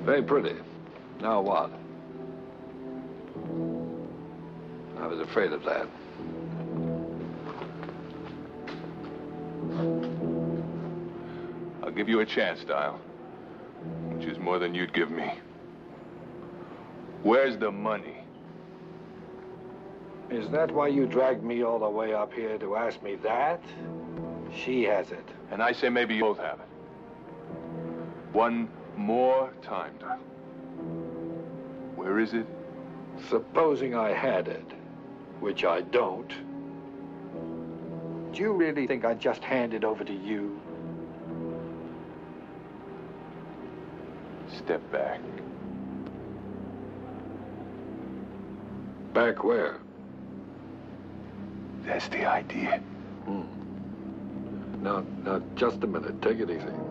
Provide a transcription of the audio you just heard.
Very pretty. Now what? I was afraid of that. I'll give you a chance, Dial. Which is more than you'd give me. Where's the money? Is that why you dragged me all the way up here to ask me that? She has it. And I say maybe you both have it. One more time, Dial. Where is it? Supposing I had it, which I don't, do you really think I'd just hand it over to you? Step back. Back where? That's the idea. Now, just a minute. Take it easy.